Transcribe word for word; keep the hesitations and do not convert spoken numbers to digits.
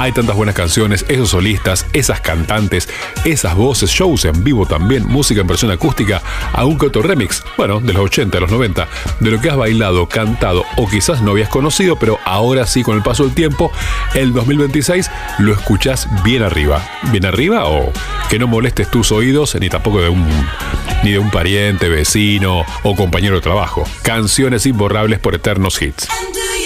Hay tantas buenas canciones, esos solistas, esas cantantes, esas voces, shows en vivo también, música en versión acústica, algún que otro remix, bueno, de los ochenta, de los noventa, de lo que has bailado, cantado o quizás no habías conocido, pero ahora sí, con el paso del tiempo, el dos mil veintiséis lo escuchás bien arriba. ¿Bien arriba o que no molestes tus oídos ni tampoco de un, ni de un pariente, vecino o compañero de trabajo? Canciones imborrables por eternos hits.